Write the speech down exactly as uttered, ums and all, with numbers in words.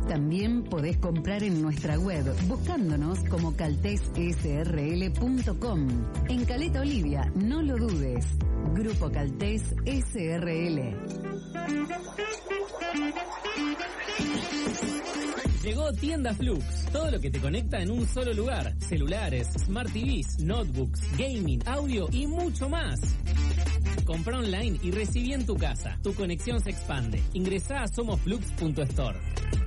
También podés comprar en nuestra web buscándonos como caltes s r l punto com. En Caleta Olivia, no lo dudes. Grupo Caltés S R L. Llegó Tienda Flux, todo lo que te conecta en un solo lugar. Celulares, Smart T Vs, notebooks, gaming, audio y mucho más. Compra online y recibí en tu casa. Tu conexión se expande. Ingresá a somos flux punto store.